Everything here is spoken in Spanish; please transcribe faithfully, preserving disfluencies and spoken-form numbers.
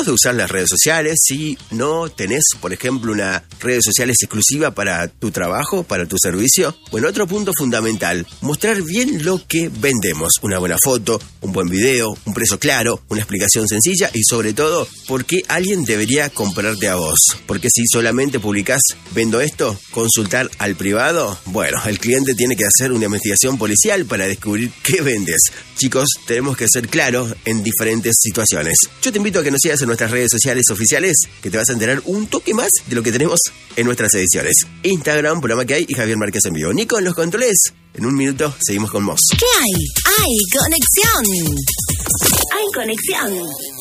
¿Sos de usar las redes sociales? Si no tenés, por ejemplo, una redes sociales exclusiva para tu trabajo, para tu servicio. Bueno, otro punto fundamental, mostrar bien lo que vendemos. Una buena foto, un buen video, un precio claro, una explicación sencilla y sobre todo, ¿por qué alguien debería comprarte a vos? Porque si solamente publicás, vendo esto, consultar al privado, bueno, el cliente tiene que hacer una investigación policial para descubrir qué vendes. Chicos, tenemos que ser claros en diferentes situaciones. Yo te invito a que nos sigas en nuestras redes sociales oficiales, que te vas a enterar un toque más de lo que tenemos en nuestras ediciones. Instagram, Programa Que Hay y Javier Márquez en vivo. Nico en los controles. En un minuto seguimos con vos. ¿Qué hay? Hay conexión. Hay conexión.